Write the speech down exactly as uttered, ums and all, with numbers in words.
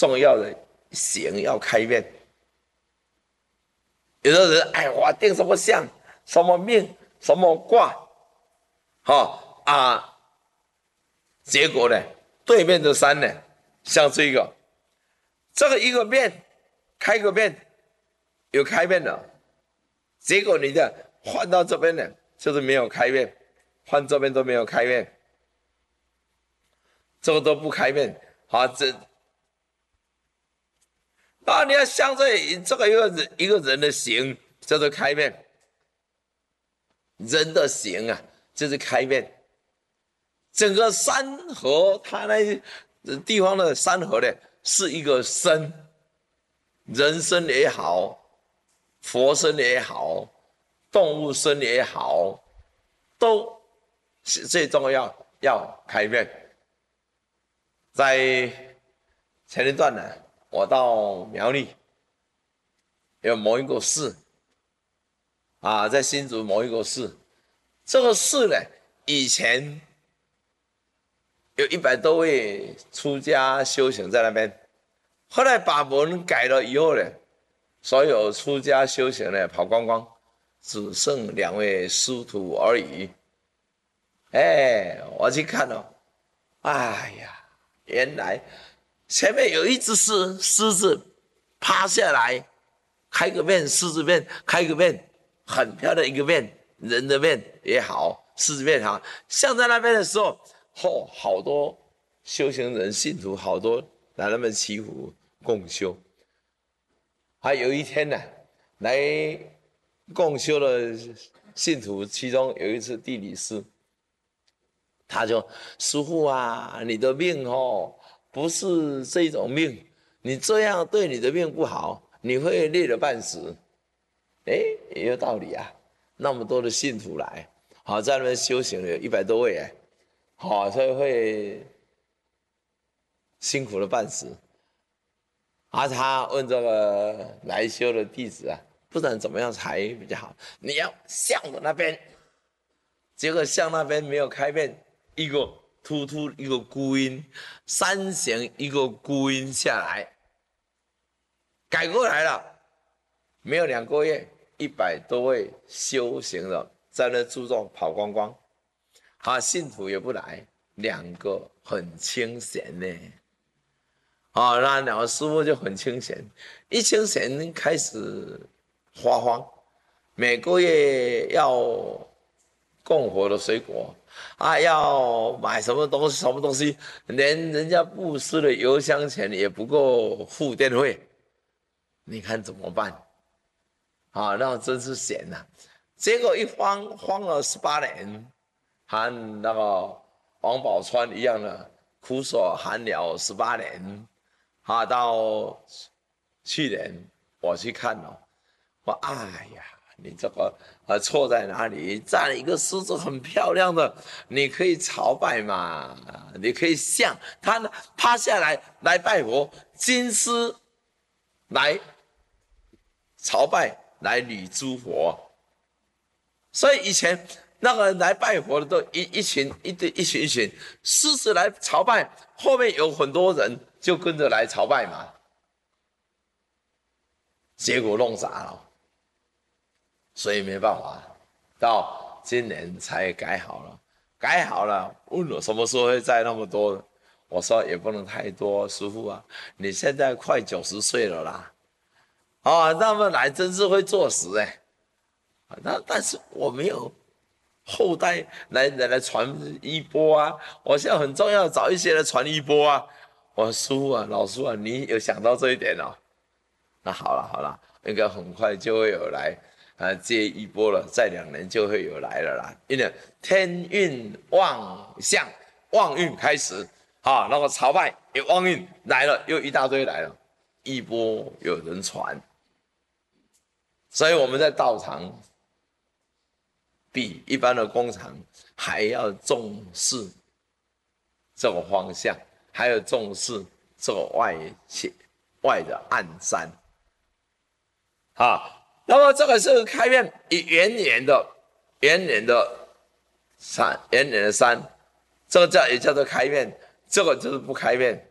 重要的形要开面。有的人哎，我定什么相、什么命、什么卦，好、哦、啊，结果呢，对面的山呢，像这个，这个一个面开个面，有开面了，结果你的换到这边呢，就是没有开面，换这边都没有开面，这个都不开面，好，这。啊，你要像这这个一个人一个人的形叫做开面，人的形啊就是开面。整个山河，它那地方的山河呢，是一个身，人身也好，佛身也好，动物身也好，都是最重要要开面。在前一段呢。我到苗栗，有某一个寺，啊，在新竹某一个寺，这个寺呢，以前有一百多位出家修行在那边，后来把门改了以后呢，所有出家修行呢跑光光，只剩两位师徒而已。哎，我去看了，哎呀，原来。前面有一只狮狮子趴下来，开个面，狮子面开个面，很漂亮一个面，人的面也好，狮子面也好。像在那边的时候，哦，好多修行人信徒，好多来那边祈福共修。还有一天呢，来共修的信徒，其中有一次地理师，他就师父啊，你的命哦。不是这种命，你这样对你的命不好，你会累得半死。哎，也有道理啊。那么多的信徒来，好在那边修行有一百多位哎，好，所以会辛苦了半死。啊，他问这个来修的弟子啊，不然怎么样才比较好？你要向着那边，结果向那边没有开面，一个。突突一个孤音，三弦一个孤音下来，改过来了，没有两个月，一百多位修行的在那注重跑光光，啊，信徒也不来，两个很清闲呢，啊，那两个师父就很清闲，一清闲开始发慌，每个月要供活的水果。啊，要买什么东西？什么东西？连人家布施的油香钱也不够付电费，你看怎么办？啊，那真是闲呐、啊！结果一慌慌了十八年，和那个王宝钏一样的苦守寒窑十八年。啊，到去年我去看了，我哎呀。你这个呃错在哪里？站了一个狮子很漂亮的，你可以朝拜嘛，你可以向他呢趴下来来拜佛，金狮来朝拜来礼诸佛。所以以前那个来拜佛的都一一群一对一群一群，狮子来朝拜，后面有很多人就跟着来朝拜嘛，结果弄砸了。所以没办法，到今年才改好了，改好了。问我什么时候会再那么多？我说也不能太多，师父啊，你现在快九十岁了啦，啊，那么来真是会作死哎、欸，那但是我没有后代来来来传衣钵啊，我现在很重要，找一些来传衣钵啊。我说师父啊，老师啊，你有想到这一点哦？那好了好了，应该很快就会有来。啊，接一波了，再两年就会有来了啦。因为天运旺相，旺运开始，啊，那个朝拜有旺运来了，又一大堆来了，一波有人传，所以我们在道场比一般的工厂还要重视这个方向，还有重视这个外外的暗山，啊。那么这个是开面以圆圆的、圆圆的山、圆圆的山，这个叫也叫做开面，这个就是不开面。